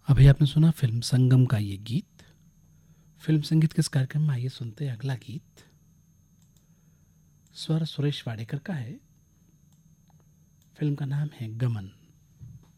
अभी आपने सुना फिल्म संगम का ये गीत। फिल्म संगीत के इस कार्यक्रम में आइए सुनते हैं अगला गीत। स्वर सुरेश वाडेकर का है। फिल्म का नाम है गमन।